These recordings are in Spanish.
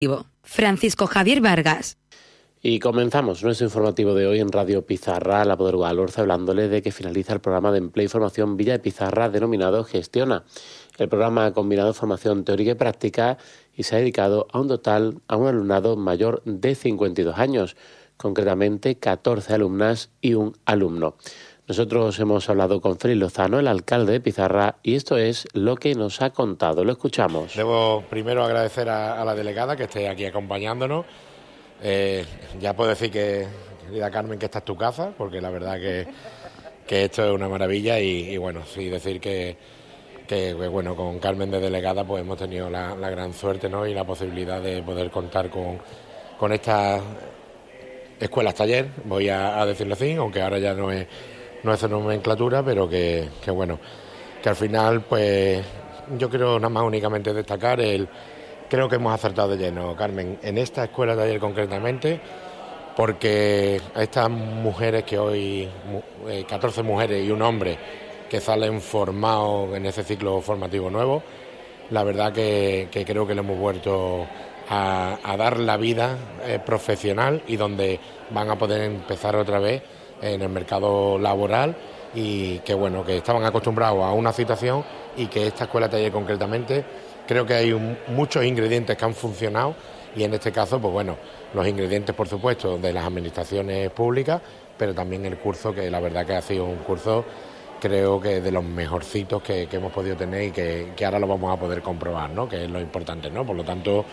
Francisco Javier Vargas. Y comenzamos nuestro informativo de hoy en Radio Pizarra, la Poder Guadalhorce, hablándole de que finaliza el programa de empleo y formación Villa de Pizarra denominado Gestiona. El programa ha combinado formación teórica y práctica y se ha dedicado a un alumnado mayor de 52 años, concretamente 14 alumnas y un alumno. Nosotros hemos hablado con Félix Lozano, el alcalde de Pizarra, y esto es lo que nos ha contado. Lo escuchamos. Debo primero agradecer a la delegada que esté aquí acompañándonos. Ya puedo decir que, querida Carmen, que esta es tu casa, porque la verdad que esto es una maravilla y bueno, sí decir que bueno, con Carmen de delegada pues hemos tenido la gran suerte, ¿no?, y la posibilidad de poder contar con estas escuelas taller, voy a decirlo así, aunque ahora ya no es su nomenclatura, pero que bueno, que al final pues yo creo nada más únicamente destacar creo que hemos acertado de lleno, Carmen, en esta escuela taller concretamente, porque a estas mujeres que hoy, 14 mujeres y un hombre que salen formados en ese ciclo formativo nuevo, la verdad que creo que le hemos vuelto a dar la vida profesional y donde van a poder empezar otra vez en el mercado laboral y que bueno, que estaban acostumbrados a una situación y que esta escuela taller concretamente creo que hay muchos ingredientes que han funcionado y en este caso pues bueno, los ingredientes por supuesto de las administraciones públicas, pero también el curso, que la verdad que ha sido un curso creo que de los mejorcitos que hemos podido tener y que ahora lo vamos a poder comprobar, ¿no?, que es lo importante, ¿no? Por lo tanto,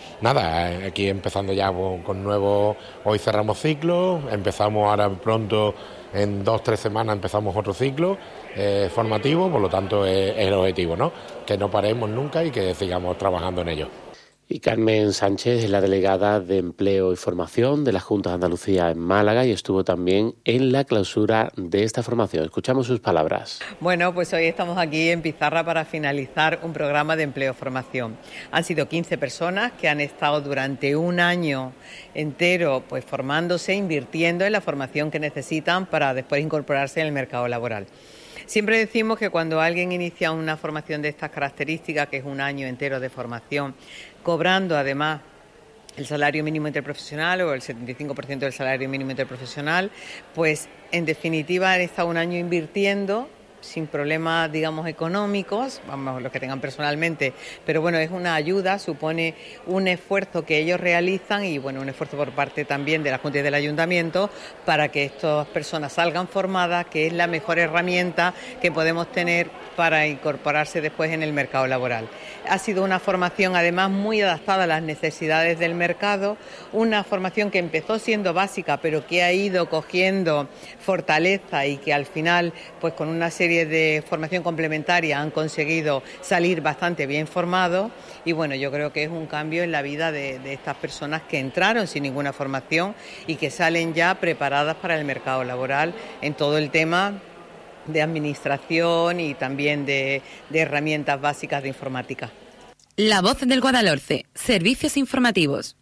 nada, aquí empezando ya con nuevo, hoy cerramos ciclo, empezamos ahora pronto, en 2-3 semanas empezamos otro ciclo formativo, por lo tanto es el objetivo, ¿no?, que no paremos nunca y que sigamos trabajando en ello. Y Carmen Sánchez es la delegada de Empleo y Formación de la Junta de Andalucía en Málaga y estuvo también en la clausura de esta formación. Escuchamos sus palabras. Bueno, pues hoy estamos aquí en Pizarra para finalizar un programa de empleo y formación. Han sido 15 personas que han estado durante un año entero pues formándose, invirtiendo en la formación que necesitan para después incorporarse en el mercado laboral. Siempre decimos que cuando alguien inicia una formación de estas características, que es un año entero de formación, cobrando además el salario mínimo interprofesional o el 75% del salario mínimo interprofesional, pues en definitiva han estado un año invirtiendo sin problemas, digamos, económicos, vamos, los que tengan personalmente, pero bueno, es una ayuda, supone un esfuerzo que ellos realizan y bueno, un esfuerzo por parte también de la Junta y del Ayuntamiento para que estas personas salgan formadas, que es la mejor herramienta que podemos tener para incorporarse después en el mercado laboral. Ha sido una formación además muy adaptada a las necesidades del mercado, una formación que empezó siendo básica pero que ha ido cogiendo fortaleza y que al final pues con una serie de formación complementaria han conseguido salir bastante bien formados y bueno, yo creo que es un cambio en la vida de estas personas que entraron sin ninguna formación y que salen ya preparadas para el mercado laboral en todo el tema de administración y también de herramientas básicas de informática. La Voz del Guadalhorce, servicios informativos.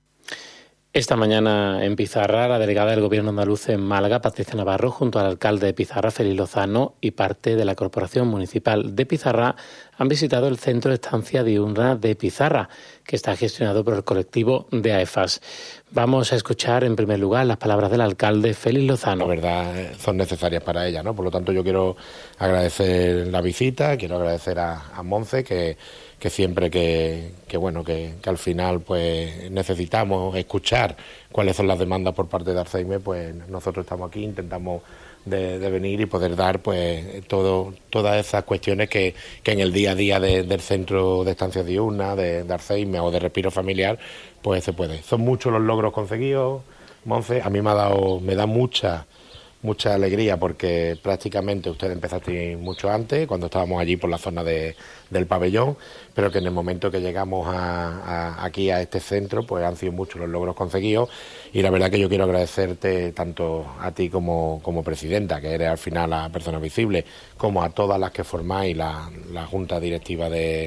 Esta mañana en Pizarra, la delegada del Gobierno andaluz en Málaga, Patricia Navarro, junto al alcalde de Pizarra, Félix Lozano, y parte de la Corporación Municipal de Pizarra, han visitado el Centro de Estancia Diurna de Pizarra, que está gestionado por el colectivo de AEFAS. Vamos a escuchar en primer lugar las palabras del alcalde Félix Lozano. La verdad son necesarias para ella, ¿no? Por lo tanto yo quiero agradecer la visita, quiero agradecer a Monse que siempre que al final pues necesitamos escuchar cuáles son las demandas por parte de Arceime, pues nosotros estamos aquí, intentamos de venir y poder dar pues todas esas cuestiones que en el día a día del centro de estancias diurnas, de Arceime o de respiro familiar, pues se puede. Son muchos los logros conseguidos, Monse, a mí me da mucha alegría porque prácticamente usted empezaste mucho antes, cuando estábamos allí por la zona del pabellón, pero que en el momento que llegamos aquí a este centro, pues han sido muchos los logros conseguidos y la verdad que yo quiero agradecerte tanto a ti como presidenta, que eres al final la persona visible, como a todas las que formáis la junta directiva de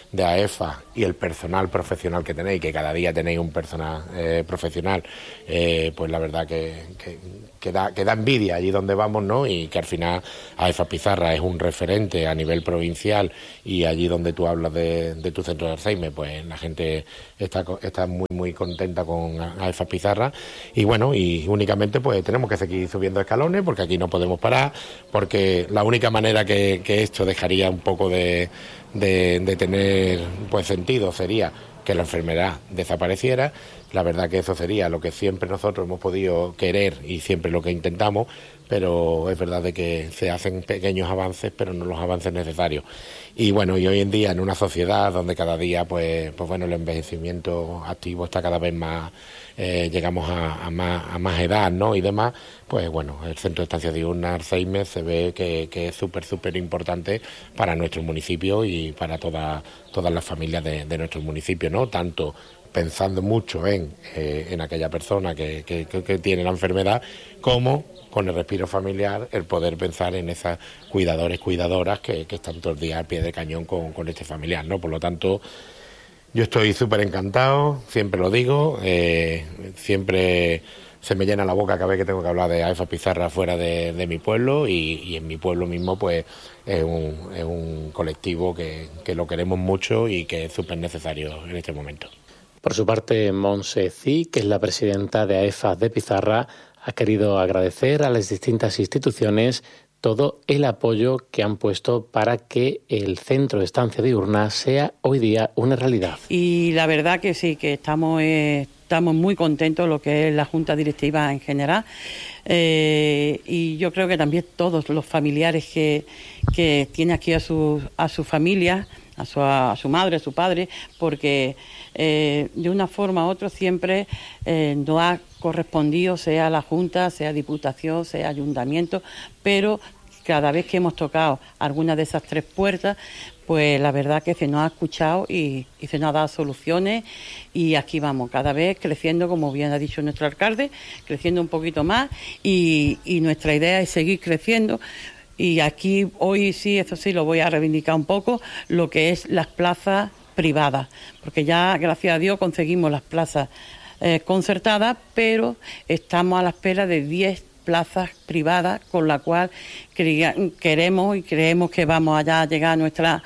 de AEFA y el personal profesional que tenéis, que cada día tenéis un personal profesional, pues la verdad que da envidia allí donde vamos, ¿no? Y que al final AEFA Pizarra es un referente a nivel provincial, y allí donde tú hablas de tu centro de Alzheimer, pues la gente está muy muy contenta con AEFA Pizarra. Y bueno, y únicamente pues tenemos que seguir subiendo escalones, porque aquí no podemos parar, porque la única manera que esto dejaría un poco de tener pues sentido sería que la enfermedad desapareciera. La verdad que eso sería lo que siempre nosotros hemos podido querer y siempre lo que intentamos, pero es verdad de que se hacen pequeños avances, pero no los avances necesarios. Y bueno, y hoy en día en una sociedad donde cada día pues bueno, el envejecimiento activo está cada vez más, llegamos a más edad, ¿no? Y demás, pues bueno, el centro de estancia diurna Alzheimer se ve que es súper importante para nuestro municipio y para todas las familias de nuestro municipio, ¿no? Tanto pensando mucho en aquella persona que tiene la enfermedad, como con el respiro familiar, el poder pensar en esas cuidadoras que están todo el día al pie de cañón con este familiar, ¿no? Por lo tanto, yo estoy súper encantado, siempre lo digo, siempre se me llena la boca cada vez que tengo que hablar de AEFA Pizarra fuera de mi pueblo, y en mi pueblo mismo pues es un colectivo que lo queremos mucho y que es súper necesario en este momento. Por su parte, Montse Cid, que es la presidenta de AEFA de Pizarra, ha querido agradecer a las distintas instituciones todo el apoyo que han puesto para que el centro de estancia diurna sea hoy día una realidad. Y la verdad que sí, que estamos muy contentos, lo que es la Junta Directiva en general, y yo creo que también todos los familiares que tiene aquí a su familia, a su madre, a su padre, porque de una forma u otra siempre nos ha correspondido, sea la Junta, sea Diputación, sea Ayuntamiento, pero cada vez que hemos tocado alguna de esas tres puertas, pues la verdad que se nos ha escuchado y se nos ha dado soluciones, y aquí vamos, cada vez creciendo, como bien ha dicho nuestro alcalde, creciendo un poquito más, y nuestra idea es seguir creciendo. Y aquí hoy sí, eso sí, lo voy a reivindicar un poco, lo que es las plazas privadas, porque ya, gracias a Dios, conseguimos las plazas concertadas, pero estamos a la espera de 10 plazas privadas, con la cual queremos y creemos que vamos a llegar a nuestra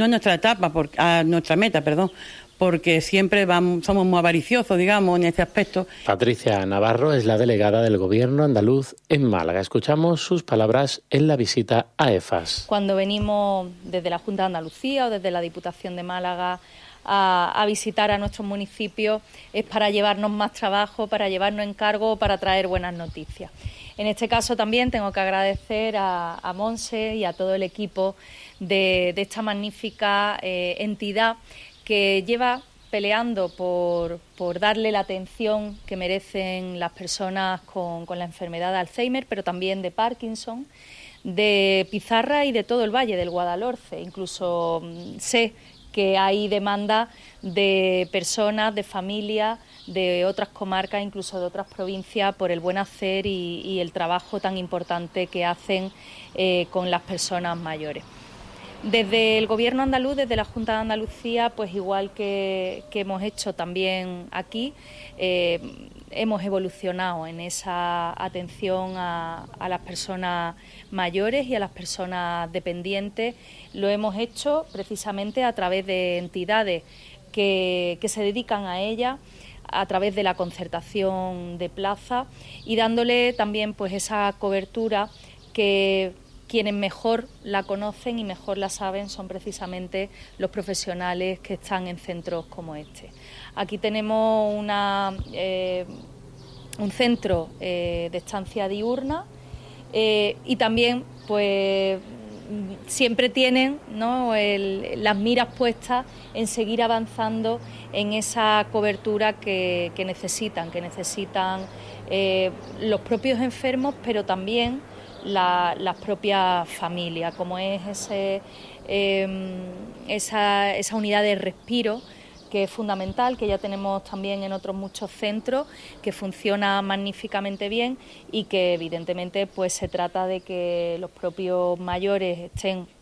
meta, porque siempre somos muy avariciosos, digamos, en este aspecto. Patricia Navarro es la delegada del Gobierno andaluz en Málaga. Escuchamos sus palabras en la visita a EFAS. Cuando venimos desde la Junta de Andalucía o desde la Diputación de Málaga a visitar a nuestros municipios, es para llevarnos más trabajo, para llevarnos encargo, para traer buenas noticias. En este caso también tengo que agradecer a Montse y a todo el equipo de esta magnífica entidad que lleva peleando por darle la atención que merecen las personas con la enfermedad de Alzheimer, pero también de Parkinson, de Pizarra y de todo el Valle del Guadalhorce. Incluso sé que hay demanda de personas, de familias, de otras comarcas, incluso de otras provincias, por el buen hacer y el trabajo tan importante que hacen con las personas mayores. Desde el Gobierno andaluz, desde la Junta de Andalucía, pues igual que hemos hecho también aquí, hemos evolucionado en esa atención a las personas mayores y a las personas dependientes. Lo hemos hecho precisamente a través de entidades que se dedican a ella, a través de la concertación de plaza y dándole también pues esa cobertura que quienes mejor la conocen y mejor la saben son precisamente los profesionales que están en centros como este. Aquí tenemos un centro de estancia diurna y también pues siempre tienen, ¿no?, las miras puestas en seguir avanzando en esa cobertura que necesitan los propios enfermos, pero también las propias familias, como es esa unidad de respiro, que es fundamental, que ya tenemos también en otros muchos centros, que funciona magníficamente bien y que evidentemente pues se trata de que los propios mayores estén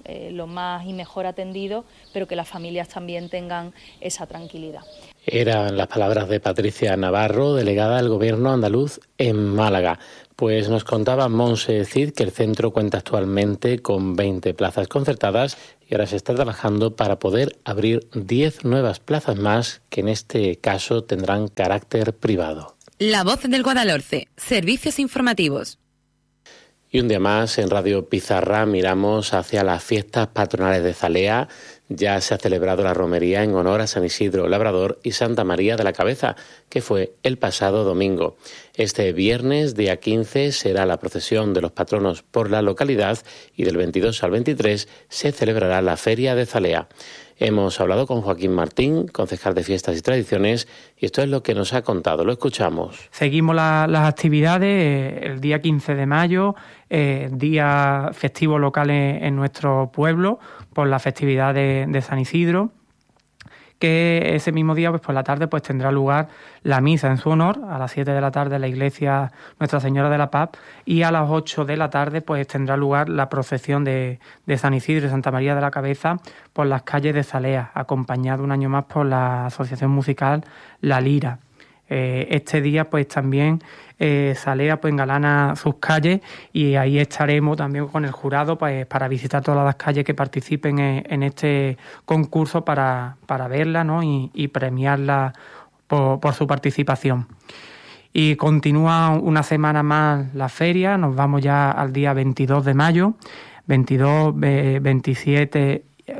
lo más y mejor atendidos, pero que las familias también tengan esa tranquilidad. Eran las palabras de Patricia Navarro, delegada del Gobierno andaluz en Málaga. Pues nos contaba Montse Cid que el centro cuenta actualmente con 20 plazas concertadas y ahora se está trabajando para poder abrir 10 nuevas plazas más que en este caso tendrán carácter privado. La Voz del Guadalhorce, servicios informativos. Y un día más en Radio Pizarra miramos hacia las fiestas patronales de Zalea. Ya se ha celebrado la romería en honor a San Isidro Labrador y Santa María de la Cabeza, que fue el pasado domingo. Este viernes, día 15, será la procesión de los patronos por la localidad y del 22 al 23 se celebrará la Feria de Zalea. Hemos hablado con Joaquín Martín, concejal de Fiestas y Tradiciones, y esto es lo que nos ha contado. Lo escuchamos. Seguimos las actividades el día 15 de mayo, día festivo local en nuestro pueblo, por la festividad de San Isidro, que ese mismo día, pues por la tarde, pues tendrá lugar la misa en su honor, a las 7 de la tarde en la iglesia Nuestra Señora de la Paz, y a las 8 de la tarde pues tendrá lugar la procesión de San Isidro y Santa María de la Cabeza por las calles de Zalea, acompañado un año más por la asociación musical La Lira. Este día pues también Zalea pues engalana sus calles y ahí estaremos también con el jurado pues para visitar todas las calles que participen en este concurso para verla, ¿no? y premiarla por su participación. Y continúa una semana más la feria, nos vamos ya al día 22 de mayo, 22, 23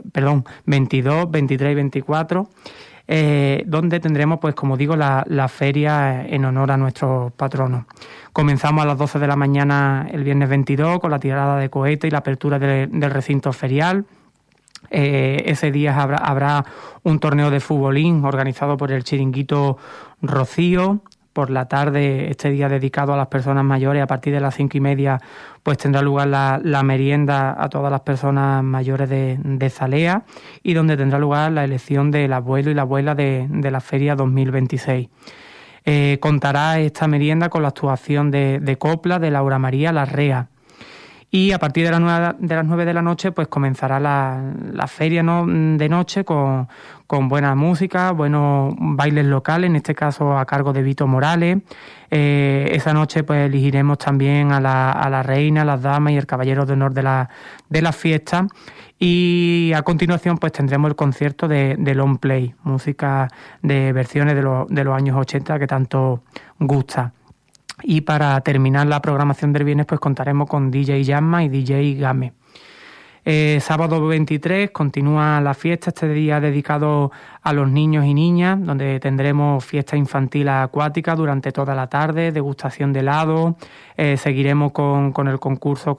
y 24, donde tendremos, pues como digo, la feria en honor a nuestros patronos. Comenzamos a las 12 de la mañana el viernes 22 con la tirada de cohetes y la apertura del recinto ferial. Ese día habrá un torneo de futbolín organizado por el Chiringuito Rocío. Por la tarde, este día dedicado a las personas mayores, a partir de las 5:30, pues tendrá lugar la merienda a todas las personas mayores de Zalea y donde tendrá lugar la elección del abuelo y la abuela de la Feria 2026. Contará esta merienda con la actuación de copla de Laura María Larrea. Y a partir de las 9 de la noche pues comenzará la feria, ¿no?, de noche con buena música, buenos bailes locales, en este caso a cargo de Vito Morales. Esa noche pues elegiremos también a la reina, las damas y el caballero de honor de la fiesta. Y a continuación pues tendremos el concierto de long play, música de versiones de los años 80 que tanto gusta. Y para terminar la programación del viernes pues contaremos con DJ Yasma y DJ Game. Sábado 23 continúa la fiesta, este día dedicado a los niños y niñas, donde tendremos fiesta infantil acuática durante toda la tarde, degustación de helado, seguiremos con el concurso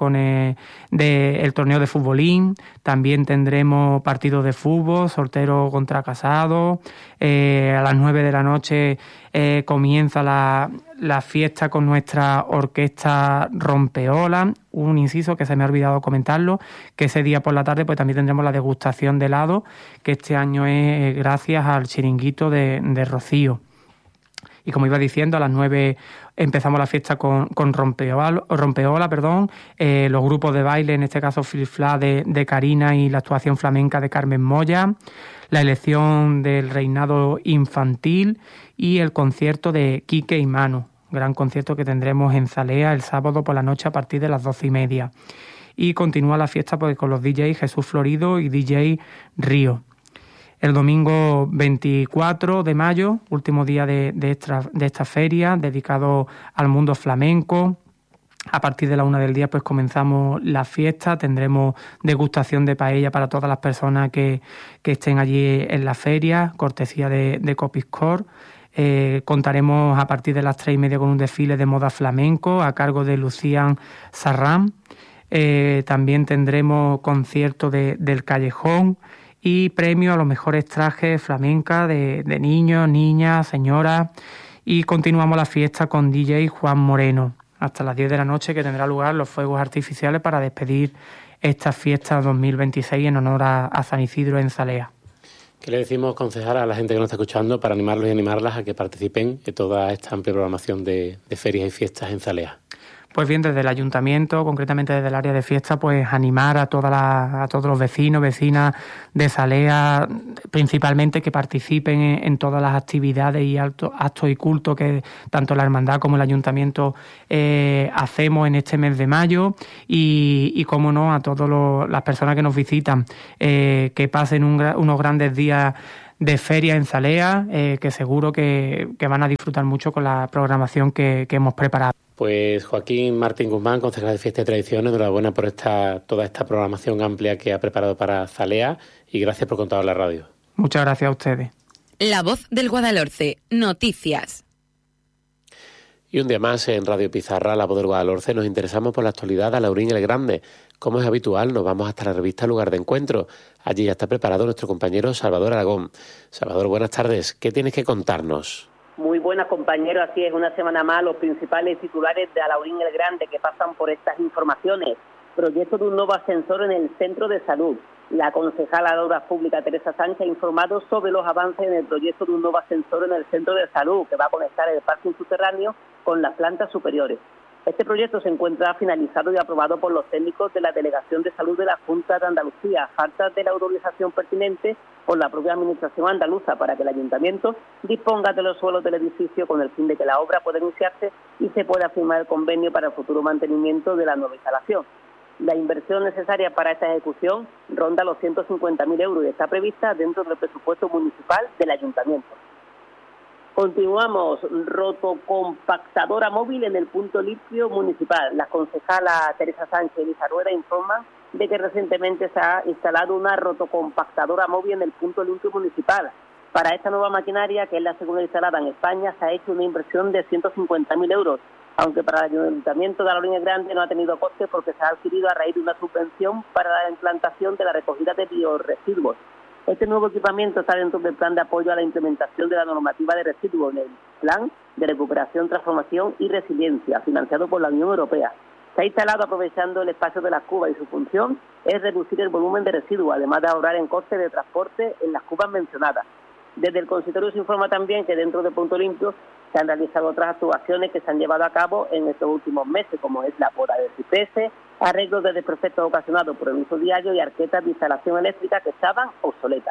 el torneo de futbolín, también tendremos partidos de fútbol, soltero contra casado, a las 9 de la noche comienza la fiesta con nuestra orquesta Rompeola. Un inciso que se me ha olvidado comentarlo, que ese día por la tarde pues también tendremos la degustación de helado, que este año es gracias al Chiringuito de Rocío. Y como iba diciendo, a las 9 empezamos la fiesta con Rompeola, los grupos de baile, en este caso Flip Flap de Karina y la actuación flamenca de Carmen Moya, la elección del reinado infantil y el concierto de Quique y Manu, gran concierto que tendremos en Zalea el sábado por la noche a partir de las 12:30. Y continúa la fiesta pues con los DJ Jesús Florido y DJ Río. El domingo 24 de mayo, último día de esta feria, dedicado al mundo flamenco. A partir de la 1 del día pues comenzamos la fiesta, tendremos degustación de paella para todas las personas que estén allí en la feria, cortesía de Copiscor. Contaremos a partir de las 3:30 con un desfile de moda flamenco a cargo de Lucian Sarram. También tendremos concierto del Callejón y premio a los mejores trajes flamenca de niños, niñas, señoras. Y continuamos la fiesta con DJ Juan Moreno hasta las 10 de la noche, que tendrá lugar los fuegos artificiales para despedir esta fiesta 2026 en honor a San Isidro en Zalea. ¿Qué le decimos, concejala, a la gente que nos está escuchando para animarlos y animarlas a que participen en toda esta amplia programación de ferias y fiestas en Zalea? Pues bien, desde el ayuntamiento, concretamente desde el área de fiesta, pues animar a todos los vecinos, vecinas de Salea, principalmente que participen en todas las actividades y actos y cultos que tanto la hermandad como el ayuntamiento hacemos en este mes de mayo y cómo no, a todas las personas que nos visitan, que pasen unos grandes días de feria en Salea, que seguro que van a disfrutar mucho con la programación que hemos preparado. Pues Joaquín Martín Guzmán, concejal de Fiesta y Tradiciones, enhorabuena por toda esta programación amplia que ha preparado para Salea y gracias por contar en la radio. Muchas gracias a ustedes. La Voz del Guadalhorce, noticias. Y un día más en Radio Pizarra, La Voz del Guadalhorce, nos interesamos por la actualidad de Alhaurín el Grande. Como es habitual, nos vamos hasta la revista Lugar de Encuentro. Allí ya está preparado nuestro compañero Salvador Aragón. Salvador, buenas tardes. ¿Qué tienes que contarnos? Muy buenas, compañeros. Así es, una semana más, los principales titulares de Alhaurín el Grande que pasan por estas informaciones. Proyecto de un nuevo ascensor en el centro de salud. La concejala de Obras Públicas, Teresa Sánchez, ha informado sobre los avances en el proyecto de un nuevo ascensor en el centro de salud, que va a conectar el parking subterráneo con las plantas superiores. Este proyecto se encuentra finalizado y aprobado por los técnicos de la Delegación de Salud de la Junta de Andalucía, a falta de la autorización pertinente por la propia Administración andaluza para que el Ayuntamiento disponga de los suelos del edificio con el fin de que la obra pueda iniciarse y se pueda firmar el convenio para el futuro mantenimiento de la nueva instalación. La inversión necesaria para esta ejecución ronda los 150.000 euros y está prevista dentro del presupuesto municipal del Ayuntamiento. Continuamos, rotocompactadora móvil en el punto limpio municipal. Las concejalas Teresa Sánchez y Elisa Rueda informan de que recientemente se ha instalado una rotocompactadora móvil en el punto limpio municipal. Para esta nueva maquinaria, que es la segunda instalada en España, se ha hecho una inversión de 150.000 euros, aunque para el Ayuntamiento de Alhaurín el Grande no ha tenido coste porque se ha adquirido a raíz de una subvención para la implantación de la recogida de biorresiduos. Este nuevo equipamiento está dentro del plan de apoyo a la implementación de la normativa de residuos en el Plan de Recuperación, Transformación y Resiliencia, financiado por la Unión Europea. Se ha instalado aprovechando el espacio de las cubas y su función es reducir el volumen de residuos, además de ahorrar en costes de transporte en las cubas mencionadas. Desde el consistorio se informa también que dentro de Punto Limpio se han realizado otras actuaciones que se han llevado a cabo en estos últimos meses, como es la poda de cipreses, arreglos de desperfectos ocasionados por el uso diario y arquetas de instalación eléctrica que estaban obsoletas.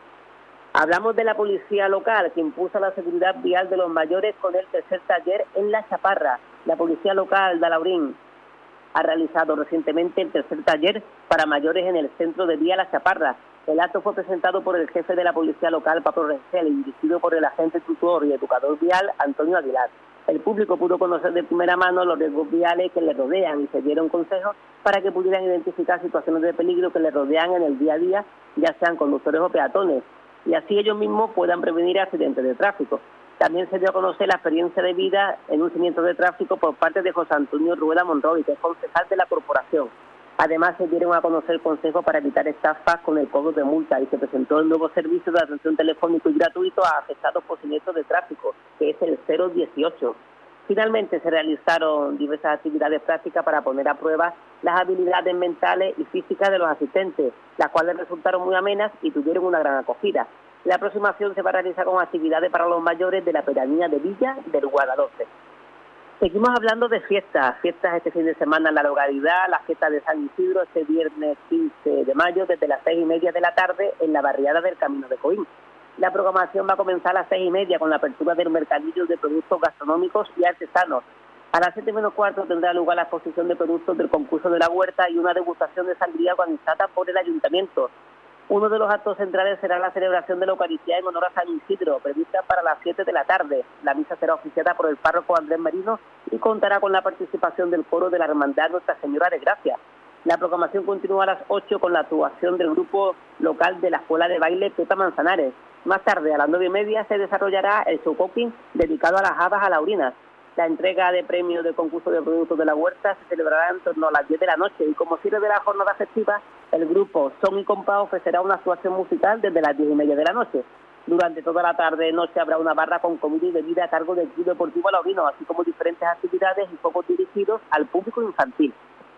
Hablamos de la policía local, que impulsa la seguridad vial de los mayores con el tercer taller en La Chaparra. La policía local de Alhaurín ha realizado recientemente el tercer taller para mayores en el centro de día La Chaparra. El acto fue presentado por el jefe de la policía local, Pablo Rengel, y dirigido por el agente tutor y educador vial, Antonio Aguilar. El público pudo conocer de primera mano los riesgos viales que le rodean y se dieron consejos para que pudieran identificar situaciones de peligro que le rodean en el día a día, ya sean conductores o peatones, y así ellos mismos puedan prevenir accidentes de tráfico. También se dio a conocer la experiencia de vida en un siniestro de tráfico por parte de José Antonio Rueda Monroy, que es concejal de la corporación. Además, se dieron a conocer consejos para evitar estafas con el cobro de multa y se presentó el nuevo servicio de atención telefónico y gratuito a afectados por siniestros de tráfico, que es el 018. Finalmente, se realizaron diversas actividades prácticas para poner a prueba las habilidades mentales y físicas de los asistentes, las cuales resultaron muy amenas y tuvieron una gran acogida. La aproximación se va a realizar con actividades para los mayores de la pedanía de Villa del Guadalhorce. Seguimos hablando de fiestas este fin de semana en la localidad, la fiesta de San Isidro este viernes 15 de mayo desde las 6:30 de la tarde en la barriada del Camino de Coín. La programación va a comenzar a las 6:30 con la apertura del mercadillo de productos gastronómicos y artesanos. A las 7:15 tendrá lugar la exposición de productos del concurso de la huerta y una degustación de sangría organizada por el Ayuntamiento. Uno de los actos centrales será la celebración de la Eucaristía en honor a San Isidro, prevista para las 7 de la tarde. La misa será oficiada por el párroco Andrés Merino y contará con la participación del coro de la Hermandad Nuestra Señora de Gracia. La programación continúa a las 8 con la actuación del grupo local de la Escuela de Baile Pepa Manzanares. Más tarde, a las 9:30, se desarrollará el show cooking dedicado a las habas alaurinas. La entrega de premios del concurso de productos de la huerta se celebrará en torno a las 10 de la noche y como cierre de la jornada festiva, el grupo Son y Compa ofrecerá una actuación musical desde las 10:30 de la noche. Durante toda la tarde-noche habrá una barra con comida y bebida a cargo del Club Deportivo Alaurino, así como diferentes actividades y focos dirigidos al público infantil.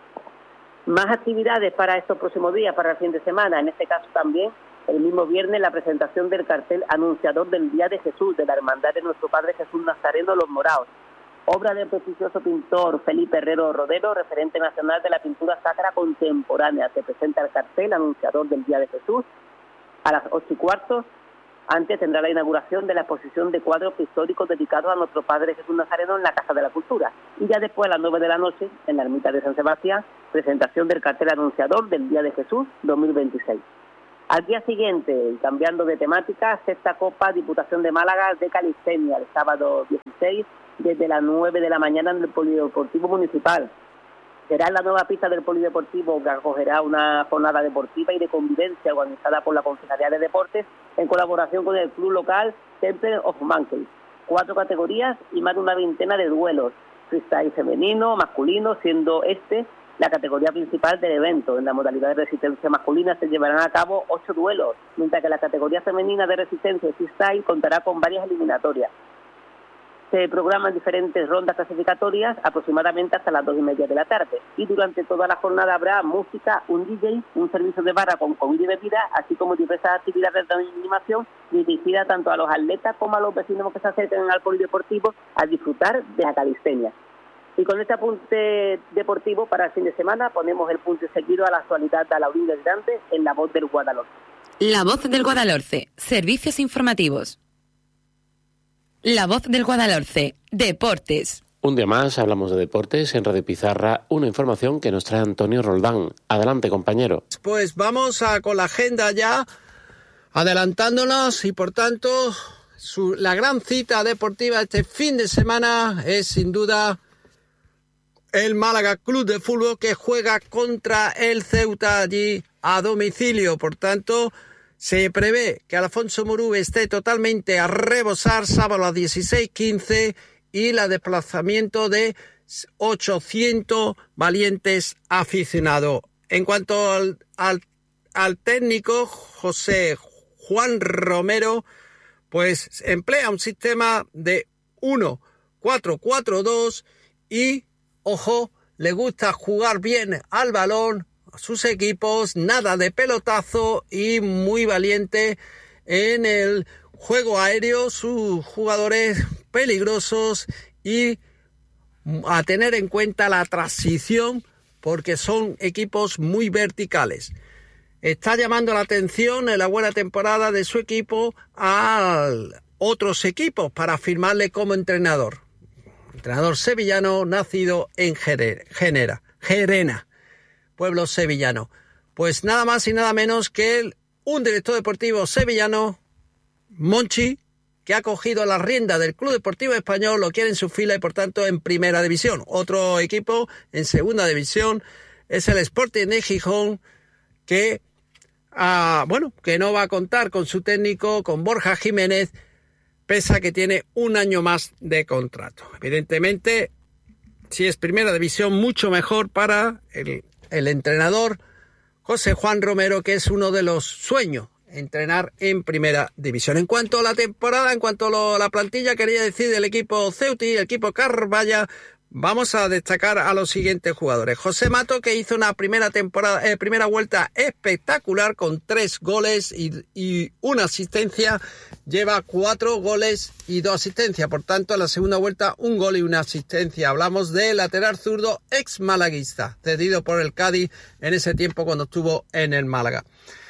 Más actividades para estos próximos días, para el fin de semana, en este caso también el mismo viernes la presentación del cartel anunciador del Día de Jesús, de la Hermandad de Nuestro Padre Jesús Nazareno Los Moraos. obra del prestigioso pintor Felipe Herrero Rodero, referente nacional de la pintura sacra contemporánea. Se presenta el cartel anunciador del Día de Jesús a las 8:15. Antes tendrá la inauguración de la exposición de cuadros históricos dedicados a nuestro Padre Jesús Nazareno en la Casa de la Cultura. Y ya después, a las 9 de la noche, en la ermita de San Sebastián, presentación del cartel anunciador del Día de Jesús 2026. Al día siguiente, cambiando de temática, sexta Copa Diputación de Málaga de Calistenia, el sábado 16, desde las 9 de la mañana en el Polideportivo Municipal. Será en la nueva pista del Polideportivo que acogerá una jornada deportiva y de convivencia organizada por la Concejalía de Deportes en colaboración con el club local Temple of Monkeys. 4 categorías y más de una veintena de duelos, freestyle femenino, masculino, siendo la categoría principal del evento. En la modalidad de resistencia masculina se llevarán a cabo 8 duelos, mientras que la categoría femenina de resistencia y freestyle contará con varias eliminatorias. Se programan diferentes rondas clasificatorias aproximadamente hasta las 2:30 de la tarde, y durante toda la jornada habrá música, un DJ, un servicio de barra con comida y bebida, así como diversas actividades de animación dirigidas tanto a los atletas como a los vecinos que se acerquen al polideportivo a disfrutar de la calistenia. Y con este apunte deportivo para el fin de semana ponemos el punto seguido a la actualidad de Laurín del Grande en La Voz del Guadalhorce. La Voz del Guadalhorce, servicios informativos. La Voz del Guadalhorce, deportes. Un día más hablamos de deportes en Radio Pizarra, una información que nos trae Antonio Roldán. Adelante, compañero. Pues vamos con la agenda ya adelantándonos y por tanto la gran cita deportiva este fin de semana es sin duda el Málaga Club de Fútbol, que juega contra el Ceuta allí a domicilio. Por tanto, se prevé que Alfonso Murú esté totalmente a rebosar sábado a las 16:15 y el desplazamiento de 800 valientes aficionados. En cuanto al técnico, José Juan Romero, pues emplea un sistema de 1-4-4-2 y, ojo, le gusta jugar bien al balón a sus equipos, nada de pelotazo y muy valiente en el juego aéreo, sus jugadores peligrosos y a tener en cuenta la transición porque son equipos muy verticales. Está llamando la atención en la buena temporada de su equipo a otros equipos para firmarle como entrenador. Entrenador sevillano nacido en Gerena, pueblo sevillano. Pues nada más y nada menos que un director deportivo sevillano, Monchi, que ha cogido la rienda del Club Deportivo Español, lo quiere en su fila y por tanto en primera división. Otro equipo en segunda división es el Sporting de Gijón, que no va a contar con su técnico, con Borja Jiménez, pese a que tiene un año más de contrato. Evidentemente, si es primera división, mucho mejor para el entrenador José Juan Romero, que es uno de los sueños, entrenar en primera división. En cuanto a la temporada, en cuanto a la plantilla, quería decir del equipo Ceuti, el equipo Carballa, vamos a destacar a los siguientes jugadores. José Mato, que hizo una primera vuelta espectacular con 3 goles y 1 asistencia, lleva 4 goles y 2 asistencias. Por tanto, en la segunda vuelta, 1 gol y 1 asistencia. Hablamos de lateral zurdo ex malaguista, cedido por el Cádiz en ese tiempo cuando estuvo en el Málaga.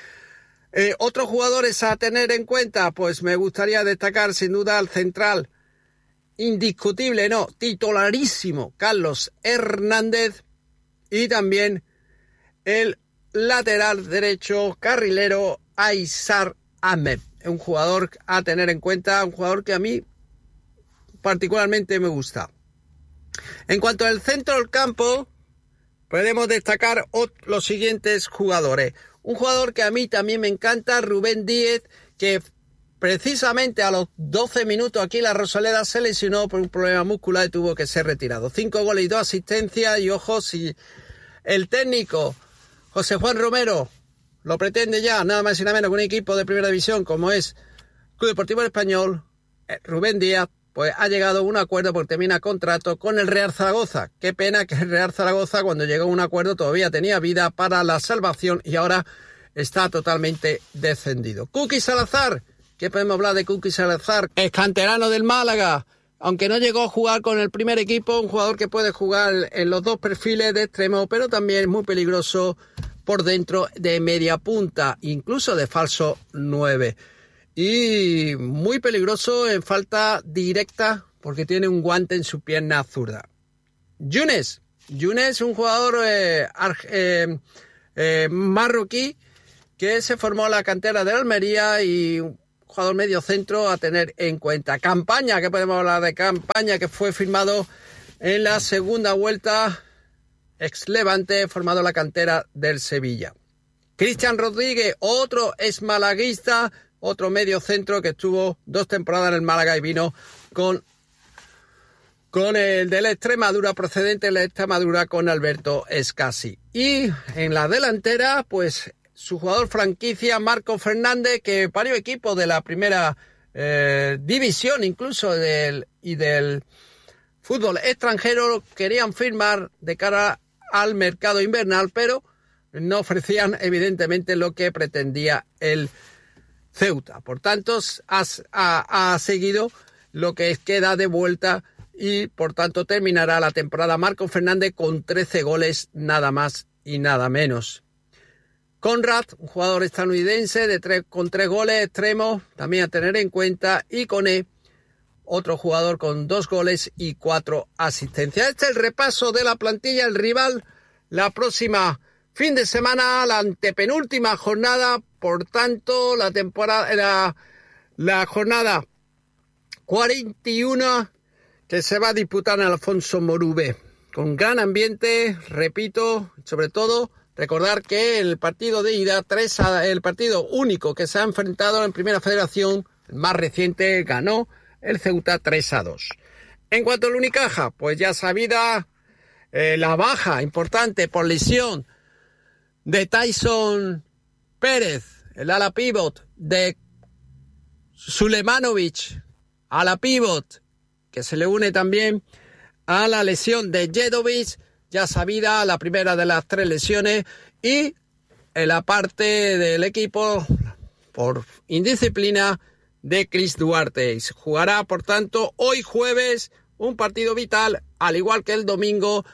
Otros jugadores a tener en cuenta, pues me gustaría destacar sin duda al central, indiscutible, titularísimo, Carlos Hernández, y también el lateral derecho carrilero Aysar Ahmed, un jugador a tener en cuenta, un jugador que a mí particularmente me gusta. En cuanto al centro del campo, podemos destacar los siguientes jugadores. Un jugador que a mí también me encanta, Rubén Díez, que precisamente a los 12 minutos aquí la Rosaleda se lesionó por un problema muscular y tuvo que ser retirado. 5 goles y 2 asistencias, y ojo, si el técnico José Juan Romero lo pretende ya, nada más y nada menos que un equipo de primera división como es Club Deportivo Español, Rubén Díaz, pues ha llegado a un acuerdo porque termina contrato con el Real Zaragoza. Qué pena que el Real Zaragoza, cuando llegó a un acuerdo, todavía tenía vida para la salvación y ahora está totalmente descendido. Kuki Salazar, ¿qué podemos hablar de Kuki Salazar? Es canterano del Málaga, aunque no llegó a jugar con el primer equipo, un jugador que puede jugar en los dos perfiles de extremo, pero también es muy peligroso por dentro de media punta, incluso de falso 9. Y muy peligroso en falta directa porque tiene un guante en su pierna zurda. Younes, un jugador marroquí que se formó en la cantera de Almería y un jugador medio centro a tener en cuenta. Campaña, que podemos hablar de Campaña, que fue firmado en la segunda vuelta, ex Levante, formado en la cantera del Sevilla. Cristian Rodríguez, otro ex malaguista, otro medio centro que estuvo 2 temporadas en el Málaga y vino con el de la Extremadura, procedente de la Extremadura, con Alberto Escasi. Y en la delantera, pues su jugador franquicia, Marco Fernández, que varios equipos de la primera división, incluso del fútbol extranjero, querían firmar de cara al mercado invernal, pero no ofrecían evidentemente lo que pretendía el Ceuta. Por tanto, ha seguido lo que queda de vuelta y por tanto terminará la temporada Marco Fernández con 13 goles, nada más y nada menos. Conrad, un jugador estadounidense con 3 goles, extremo, también a tener en cuenta, y Koné, otro jugador con 2 goles y 4 asistencias. Este es el repaso de la plantilla. El rival la próxima fin de semana, la antepenúltima jornada, por tanto la jornada 41 que se va a disputar en Alfonso Morube, con gran ambiente, repito, sobre todo recordar que el partido de ida, el partido único que se ha enfrentado en Primera Federación, el más reciente, ganó el Ceuta 3-2. En cuanto al Unicaja, pues ya sabida la baja importante por lesión de Tyson Pérez, el ala pívot, de Sulemanovic, ala pívot, que se le une también a la lesión de Jedovic, ya sabida la primera de las 3 lesiones, y en la parte del equipo, por indisciplina, de Chris Duarte. Jugará, por tanto, hoy jueves un partido vital, al igual que el domingo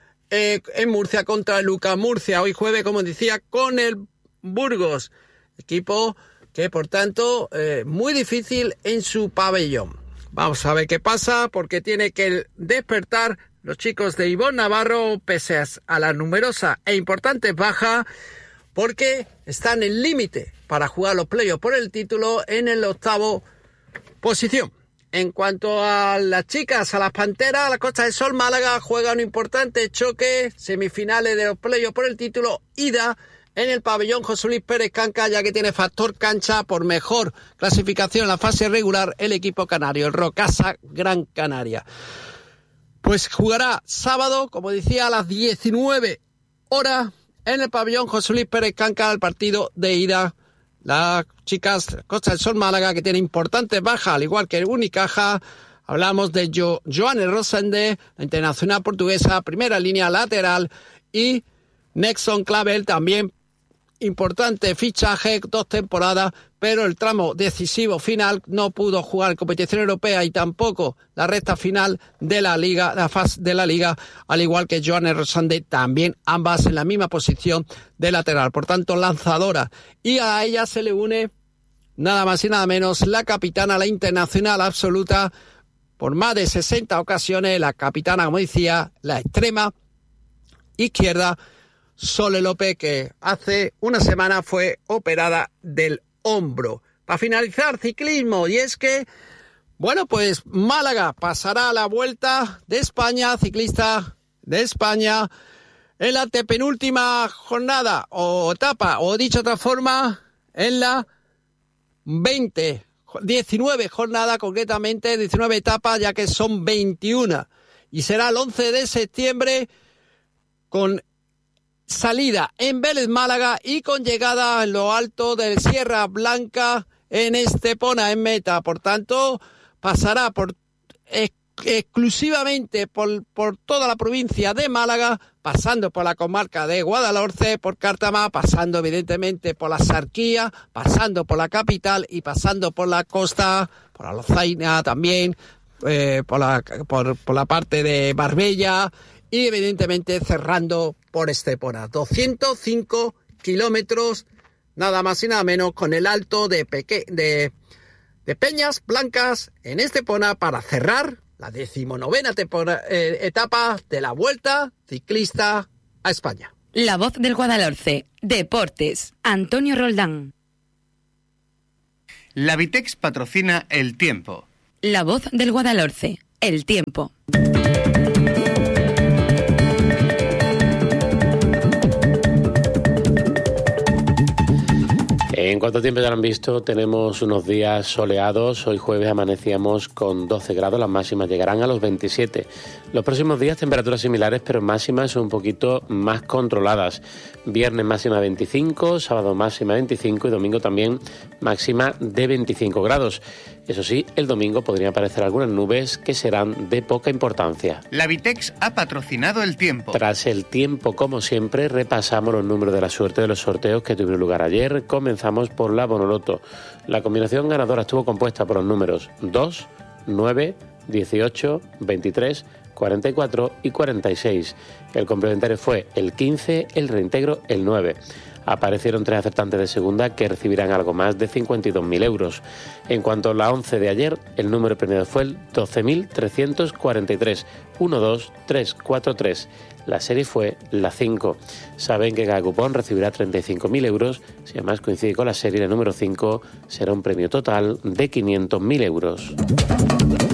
en Murcia contra el Lucas Murcia. Hoy jueves, como decía, con el Burgos, equipo que, por tanto, muy difícil en su pabellón. Vamos a ver qué pasa, porque tiene que despertar los chicos de Ivonne Navarro, pese a las numerosas e importantes bajas, porque están en límite para jugar los playoffs por el título en el 8avo posición. En cuanto a las chicas, a las Panteras, la Costa del Sol Málaga juega un importante choque, semifinales de los playoffs por el título, ida en el pabellón José Luis Pérez Canca, ya que tiene factor cancha por mejor clasificación en la fase regular el equipo canario, el Rocasa Gran Canaria. Pues jugará sábado, como decía, a las 19 horas en el pabellón José Luis Pérez Canca, el partido de ida. Las chicas Costa del Sol Málaga, que tiene importantes bajas, al igual que el Unicaja. Hablamos de Joanne Rosende, la internacional portuguesa, primera línea lateral, y Nexon Clavel, también importante fichaje, 2 temporadas, pero el tramo decisivo final no pudo jugar en competición europea y tampoco la recta final de la liga, la fase de la liga, al igual que Joanne Rosande, también ambas en la misma posición de lateral, por tanto lanzadora, y a ella se le une nada más y nada menos la capitana, la internacional absoluta, por más de 60 ocasiones, la capitana, como decía, la extrema izquierda, Sole López, que hace una semana fue operada del hombro. Para finalizar, ciclismo, y es que, bueno, pues Málaga pasará a la Vuelta de España, ciclista de España, en la antepenúltima jornada o etapa, o dicho de otra forma, en la 19 jornada, concretamente 19 etapas, ya que son 21, y será el 11 de septiembre con salida en Vélez Málaga y con llegada en lo alto de Sierra Blanca en Estepona, en meta. Por tanto, pasará exclusivamente por toda la provincia de Málaga, pasando por la comarca de Guadalhorce, por Cártama, pasando evidentemente por la Sarquía, pasando por la capital y pasando por la costa, por la Lozaina también, por la parte de Marbella y evidentemente cerrando por Estepona. 205 kilómetros, nada más y nada menos, con el Alto de Peñas Blancas en Estepona para cerrar la 19ª etapa de la Vuelta Ciclista a España. La Voz del Guadalhorce, Deportes, Antonio Roldán. La Vitex patrocina El Tiempo. La Voz del Guadalhorce, El Tiempo. En cuanto tiempo ya lo han visto, tenemos unos días soleados. Hoy jueves amanecíamos con 12 grados, las máximas llegarán a los 27. Los próximos días temperaturas similares, pero máximas son un poquito más controladas. Viernes máxima 25, sábado máxima 25 y domingo también máxima de 25 grados. Eso sí, el domingo podrían aparecer algunas nubes que serán de poca importancia. La Vitex ha patrocinado El Tiempo. Tras el tiempo, como siempre, repasamos los números de la suerte de los sorteos que tuvieron lugar ayer. Comenzamos por la Bonoloto. La combinación ganadora estuvo compuesta por los números 2, 9, 18, 23, 44 y 46. El complementario fue el 15, el reintegro el 9. Aparecieron 3 acertantes de segunda que recibirán algo más de 52.000 euros. En cuanto a la 11 de ayer, el número premiado fue el 12.343, 12343. La serie fue la 5. Saben que cada cupón recibirá 35.000 euros. Si además coincide con la serie, el número 5 será un premio total de 500.000 euros.